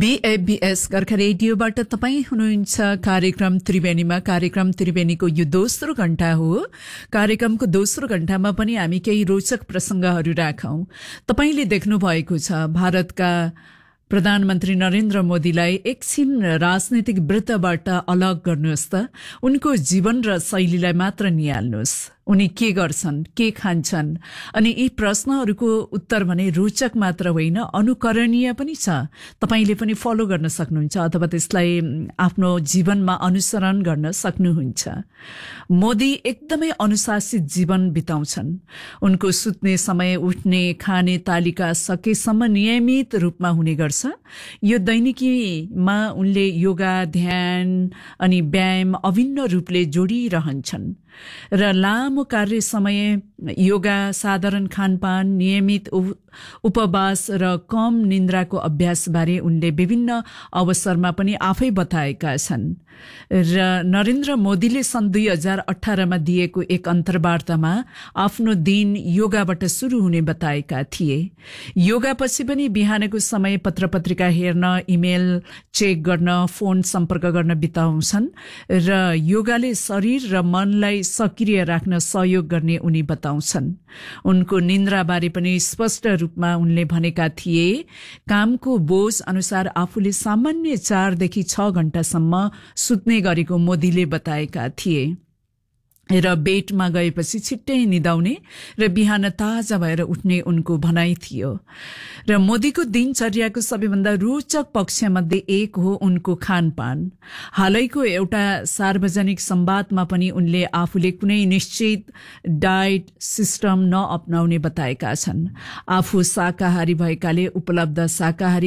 BABS Gorkha रेडियोबाट तपाई हुनुहुन्छ कार्यक्रम त्रिवेणीमा। कार्यक्रम त्रिवेणीको यो दोस्रो घण्टा हो। कार्यक्रमको दोस्रो घण्टामा पनि हामी केही रोचक प्रसंगहरू राखौं। तपाईले देख्नु भएको छ भारतका प्रधानमन्त्री नरेन्द्र मोदीलाई एकछिन राजनीतिक वृत्तबाट अलग गर्नुहोस् त, उनको जीवन र शैलीलाई मात्र निहाल्नुहोस्। उनी के गर्छन्, के खान्छन्, अनि यी प्रश्नहरूको उत्तर भने रोचक मात्र होइन, अनुकरणीय पनि छ। तपाईले पनि फलो गर्न सक्नुहुन्छ अथवा त्यसलाई आफ्नो जीवनमा अनुसरण गर्न सक्नुहुन्छ। मोदी एकदमै अनुशासित जीवन बिताउँछन्। उनको सुत्ने समय, उठ्ने, खाने तालिका सकेसम्म नियमित रूपमा हुने गर्छ। यो दैनिकीमा उनले योगा, ध्यान अनि व्यायाम अभिन्न रूपले जोडिरहन्छन् र लामो कार्य समय, योगा, साधारण खानपान, नियमित उपवास र कम निन्द्राको अभ्यासबारे उनले विभिन्न अवसरमा पनि आफै बताएका छन्। र नरेन्द्र मोदीले सन् 2018 मा दिएको एक अन्तर्वार्तामा आफ्नो दिन योगाबाट सुरु हुने बताएका थिए। योगापछि पनि बिहानको समय पत्रपत्रिका हेर्न, इमेल चेक गर्न, फोन सम्पर्क गर्न बिताउँछन् र योगाले शरीर र मनलाई सक्रिय राख्न सहयोग गर्ने उनी बताउँछन्। उनको निन्द्राबारे पनि स्पष्ट रूपमा उनले भनेका थिए, कामको बोझ अनुसार आफूले सामान्य 4 देखि 6 घण्टासम्म सुत्ने गरेको मोदीले बताएका थिए र बेडमा गएपछि छिट्टै निदाउने र बिहान ताजा भएर उठ्ने उनको भनाइ थियो। र मोदीको दिनचर्याको सबैभन्दा रोचक पक्षमध्ये एक हो उनको खानपान। हालैको एउटा सार्वजनिक संवादमा पनि उनले आफूले कुनै निश्चित डाइट सिस्टम नअपनाउने बताएका छन्। आफू शाकाहारी भएकाले उपलब्ध शाकाहारी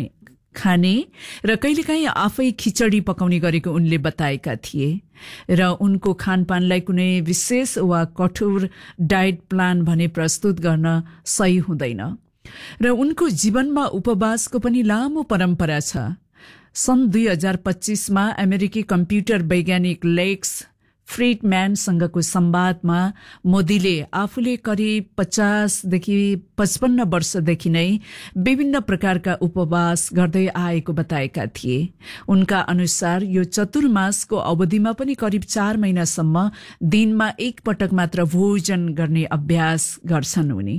खाने र कहिलेकाहीँ आफै खिचडी पकाउने गरेको उनले बताएका थिए र उनको खानपानलाई कुनै विशेष वा कठोर डाइट प्लान भने प्रस्तुत गर्न सही हुँदैन। र उनको जीवनमा उपवासको पनि लामो परम्परा छ। सन् 2025 मा अमेरिकी कम्प्युटर वैज्ञानिक लेक्स फ्रिडम्यानसँगको संवादमा मोदीले आफूले करिब 50 देखि 55 वर्षदेखि नै विभिन्न प्रकारका उपवास गर्दै आएको बताएका थिए। उनका अनुसार यो चतुर्मासको अवधिमा पनि करिब 4 महिनासम्म दिनमा एक पटक मात्र भोजन गर्ने अभ्यास गर्छन् उनी।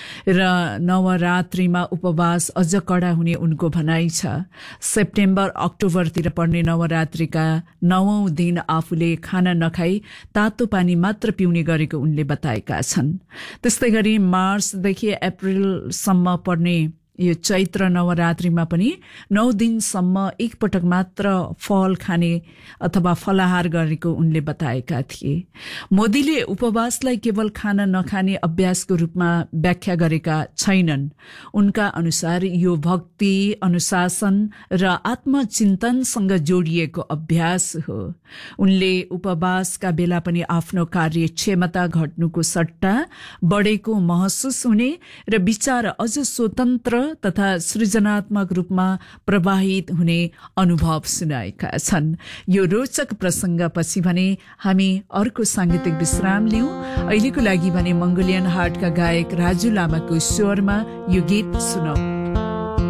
र नवरात्रिमा उपवास अझ कडा हुने उनको भनाइ छ। सेप्टेम्बर अक्टोबरतिर पर्ने नवरात्रिका 9औं दिन आफूले खाना नखाई तातो पानी मात्र पिउने गरेको उनले बताएका छन्। त्यस्तै गरी मार्चदेखि अप्रिलसम्म पर्ने यो चैत्र नवरात्रिमा पनि 9 दिनसम्म एक पटक मात्र फल खाने अथवा फलाहार गरेको उनले बताएका थिए। मोदीले उपवासलाई केवल खाना नखाने अभ्यासको रूपमा व्याख्या गरेका छैनन्। उनका अनुसार यो भक्ति, अनुशासन र आत्मचिन्तनसँग जोडिएको अभ्यास हो। उनले उपवासका बेला पनि आफ्नो कार्य क्षमता घट्नुको सट्टा बढेको महसुस हुने र विचार अझ स्वतन्त्र तथा सृजनात्मक रूपमा प्रवाहित हुने अनुभव सुनाएका छन्। यो रोचक प्रसंगपछि भने हामी अर्को सांगीतिक विश्राम लियौं। अहिलेको लागि भने मंगोलियन हार्टका गायक राजु लामाको स्वरमा यो गीत सुनौ।